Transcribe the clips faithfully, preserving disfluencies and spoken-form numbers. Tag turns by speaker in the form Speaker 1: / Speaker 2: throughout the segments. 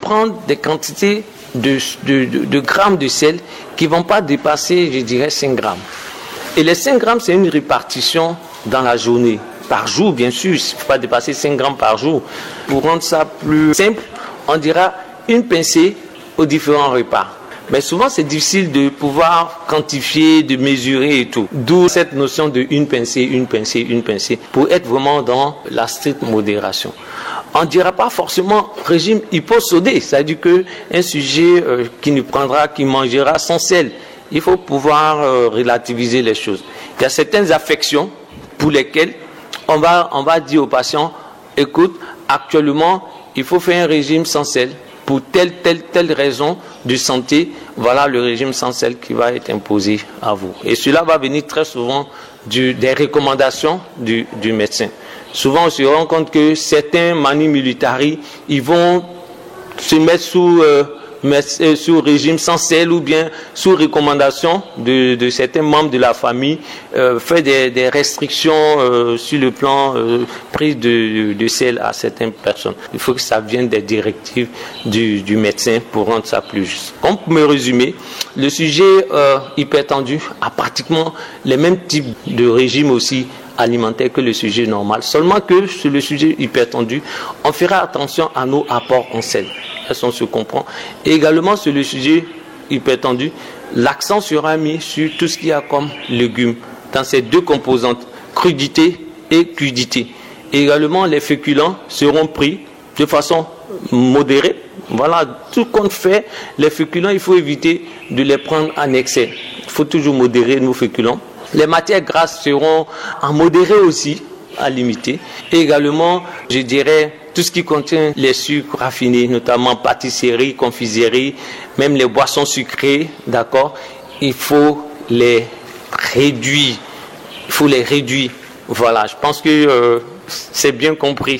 Speaker 1: prendre des quantités de, de, de, de grammes de sel qui ne vont pas dépasser, je dirais, cinq grammes. Et les cinq grammes, c'est une répartition dans la journée. Par jour, bien sûr, il ne faut pas dépasser cinq grammes par jour. Pour rendre ça plus simple, on dira une pincée aux différents repas. Mais souvent, c'est difficile de pouvoir quantifier, de mesurer et tout. D'où cette notion de une pincée, une pincée, une pincée, pour être vraiment dans la stricte modération. On ne dira pas forcément régime hyposodé, c'est-à-dire qu'un sujet euh, qui ne prendra, qui mangera sans sel. Il faut pouvoir euh, relativiser les choses. Il y a certaines affections pour lesquelles on va, on va dire aux patients, écoute, actuellement, il faut faire un régime sans sel. Pour telle, telle, telle raison de santé, voilà le régime sans sel qui va être imposé à vous. Et cela va venir très souvent du, des recommandations du, du médecin. Souvent, on se rend compte que certains manu militari, ils vont se mettre sous, euh, mettre, euh, sous régime sans sel ou bien sous recommandation de, de certains membres de la famille, euh, faire des, des restrictions euh, sur le plan euh, prise de, de sel à certaines personnes. Il faut que ça vienne des directives du, du médecin pour rendre ça plus juste. Comme pour me résumer, le sujet euh, hypertendu a pratiquement les mêmes types de régimes aussi alimentaire que le sujet normal, seulement que sur le sujet hypertendu, on fera attention à nos apports en sel. Est-ce qu'on se comprend? Et également sur le sujet hypertendu, l'accent sera mis sur tout ce qu'il y a comme légumes, dans ces deux composantes, crudité et crudité. Et également, les féculents seront pris de façon modérée. Voilà, tout compte fait, les féculents, il faut éviter de les prendre en excès. Il faut toujours modérer nos féculents. Les matières grasses seront en modéré aussi, à limiter. Et également, je dirais, tout ce qui contient les sucres raffinés, notamment pâtisserie, confiserie, même les boissons sucrées, d'accord, il faut les réduire. Il faut les réduire. Voilà, je pense que euh, c'est bien compris.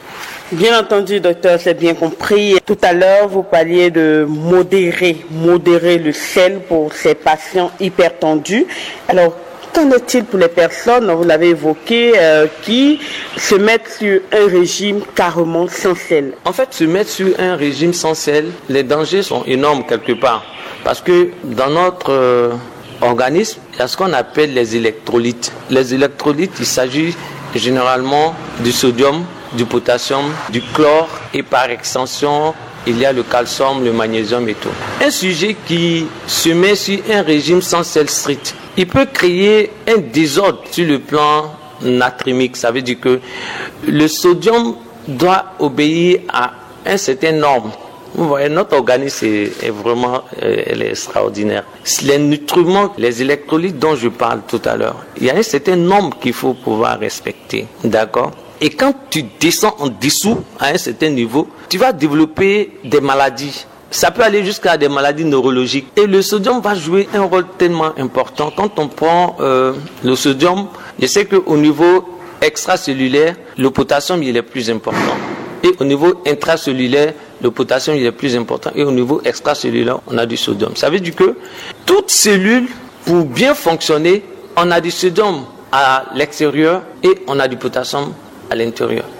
Speaker 2: Bien entendu, docteur, c'est bien compris. Tout à l'heure, vous parliez de modérer, modérer le sel pour ces patients hypertendus. Alors, qu'en est-il pour les personnes, vous l'avez évoqué, euh, qui se mettent sur un régime carrément sans sel?
Speaker 1: En fait, se mettre sur un régime sans sel, les dangers sont énormes quelque part. Parce que dans notre euh, organisme, il y a ce qu'on appelle les électrolytes. Les électrolytes, il s'agit généralement du sodium, du potassium, du chlore et par extension, il y a le calcium, le magnésium et tout. Un sujet qui se met sur un régime sans sel strict, il peut créer un désordre sur le plan natrimique. Ça veut dire que le sodium doit obéir à un certain norme. Vous voyez, notre organisme est, est vraiment euh, elle est extraordinaire. Les nutriments, les électrolytes dont je parle tout à l'heure, il y a un certain nombre qu'il faut pouvoir respecter. D'accord ? Et quand tu descends en dessous, à un certain niveau, tu vas développer des maladies. Ça peut aller jusqu'à des maladies neurologiques. Et le sodium va jouer un rôle tellement important. Quand on prend euh, le sodium, je sais qu'au niveau extracellulaire, le potassium il est plus important. Et au niveau intracellulaire, le potassium il est plus important. Et au niveau extracellulaire, on a du sodium. Ça veut dire que toute cellule, pour bien fonctionner, on a du sodium à l'extérieur et on a du potassium à l'intérieur.